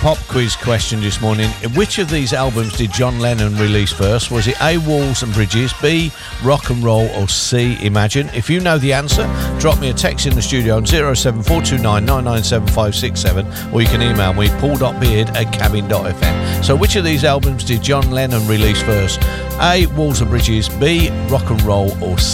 pop quiz question this morning. Which of these albums did John Lennon release first? Was it A, Walls and Bridges, B, Rock and Roll, or C, Imagine? If you know the answer, drop me a text in the studio on 07429 997567, or you can email me paul.beard@cabin.fm. So which of these albums did John Lennon release first? A, Walls and Bridges, B, Rock and Roll, or C,